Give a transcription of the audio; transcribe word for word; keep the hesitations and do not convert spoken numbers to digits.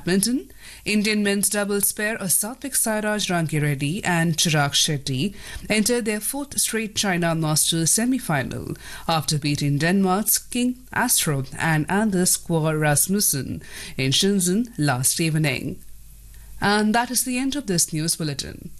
Badminton, Indian men's doubles pair of Satvik Sairaj Rankireddy and Chirag Shetty entered their fourth straight China Masters semi-final after beating Denmark's King Astrup and Anders Skov Rasmussen in Shenzhen last evening. And that is the end of this news bulletin.